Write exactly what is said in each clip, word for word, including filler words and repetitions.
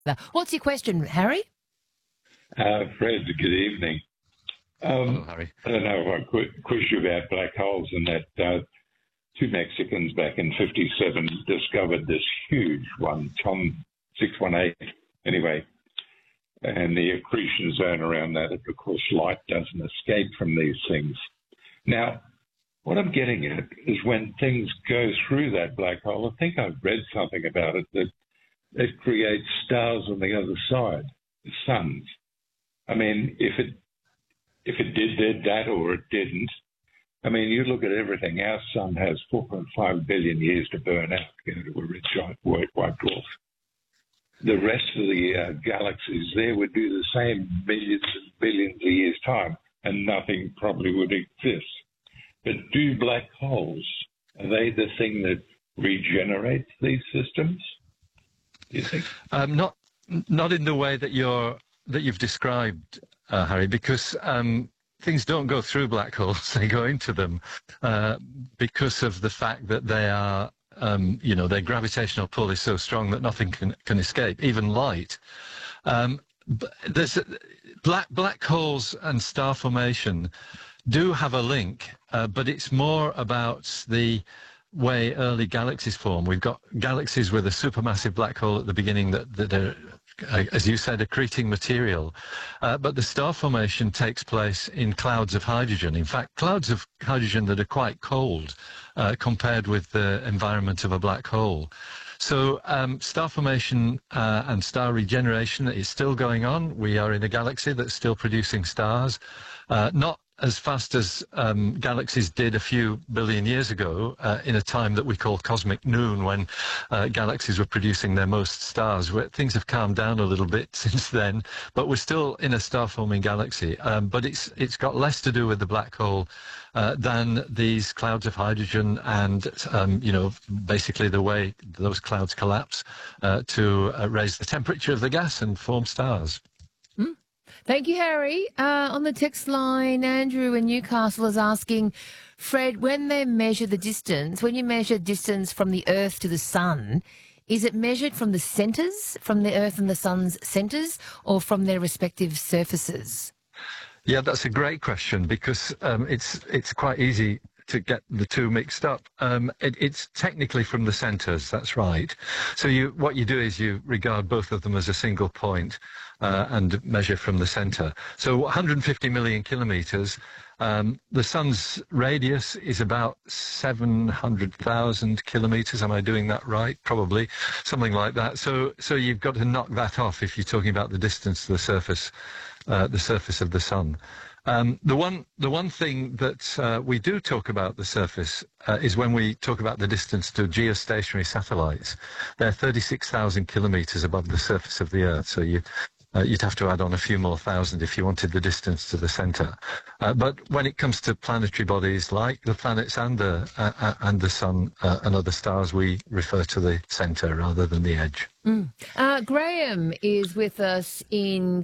What's your question, Harry? Uh, Fred, good evening. Um, Hello, Harry. I don't know if I could quiz you about black holes and that uh, two Mexicans back in fifty-seven discovered this huge one, Tom six one eight, anyway, and the accretion zone around that. Of course, light doesn't escape from these things. Now, what I'm getting at is when things go through that black hole, I think I've read something about it, that it creates stars on the other side, the suns. I mean, if it if it did, did that or it didn't, I mean, you look at everything. Our sun has four point five billion years to burn out to go to a red giant white, white dwarf. The rest of the uh, galaxies there would do the same millions and billions of years' time, and nothing probably would exist. But do black holes, are they the thing that regenerates these systems, do you think? Um, not not in the way that you're that you've described, uh, Harry, because um, things don't go through black holes; they go into them uh, because of the fact that they are, um, you know, their gravitational pull is so strong that nothing can can escape, even light. Um, but there's black black holes and star formation do have a link, uh, but it's more about the way early galaxies form. We've got galaxies with a supermassive black hole at the beginning that, that are, as you said, accreting material. Uh, but the star formation takes place in clouds of hydrogen. In fact, clouds of hydrogen that are quite cold uh, compared with the environment of a black hole. So um, star formation uh, and star regeneration is still going on. We are in a galaxy that's still producing stars, uh, not as fast as um, galaxies did a few billion years ago, uh, in a time that we call cosmic noon, when uh, galaxies were producing their most stars. Where things have calmed down a little bit since then, but we're still in a star-forming galaxy. Um, but it's it's got less to do with the black hole uh, than these clouds of hydrogen and, um, you know, basically the way those clouds collapse uh, to uh, raise the temperature of the gas and form stars. Mm. Thank you, Harry. Uh, on the text line, Andrew in Newcastle is asking, Fred, when they measure the distance, when you measure distance from the Earth to the Sun, is it measured from the centres, from the Earth and the Sun's centres, or from their respective surfaces? Yeah, that's a great question, because um, it's it's quite easy to get the two mixed up. Um, it, it's technically from the centres, that's right. So you, what you do is you regard both of them as a single point uh, and measure from the centre. So one hundred fifty million kilometres, um, the sun's radius is about seven hundred thousand kilometres. Am I doing that right? Probably, something like that. So, so you've got to knock that off if you're talking about the distance to the surface, uh, the surface of the sun. Um, the one, the one thing that uh, we do talk about the surface uh, is when we talk about the distance to geostationary satellites. They're thirty-six thousand kilometres above the surface of the Earth, so you, uh, you'd have to add on a few more thousand if you wanted the distance to the centre. Uh, but when it comes to planetary bodies like the planets and the uh, uh, and the Sun uh, and other stars, we refer to the centre rather than the edge. Mm. Uh, Graham is with us in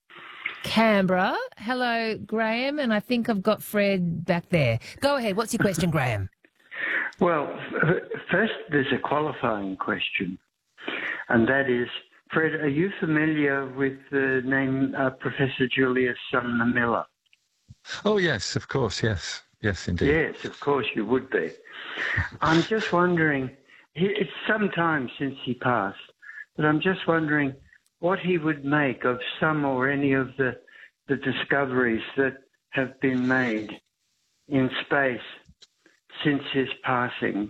Canberra. Hello, Graham, and I think I've got Fred back there. Go ahead. What's your question, Graham? Well, first there's a qualifying question, and that is, Fred, are you familiar with the name uh, Professor Julius Sumner Miller? Oh, yes, of course, yes. Yes, indeed. Yes, of course you would be. I'm just wondering, it's some time since he passed, but I'm just wondering what he would make of some or any of the, the discoveries that have been made in space since his passing.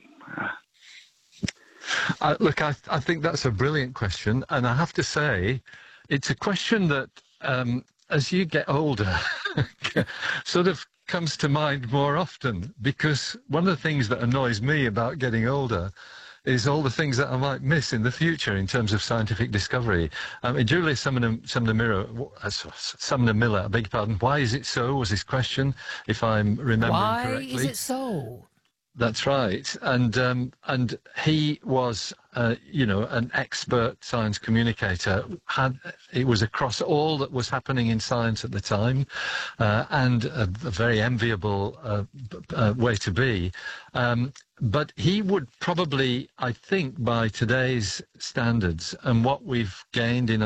Uh, look, I, I think that's a brilliant question, and I have to say, it's a question that, um, as you get older, sort of comes to mind more often, because one of the things that annoys me about getting older is all the things that I might miss in the future in terms of scientific discovery. Um, Julius Sumner, Sumner Miller, uh, Sumner Miller, I beg your pardon. Why is it so? Was his question, if I'm remembering Why correctly? Why is it so? That's right, and um, and he was, uh, you know, an expert science communicator. Had it was across all that was happening in science at the time, uh, and a, a very enviable uh, uh, way to be. Um, but he would probably, I think, by today's standards and what we've gained in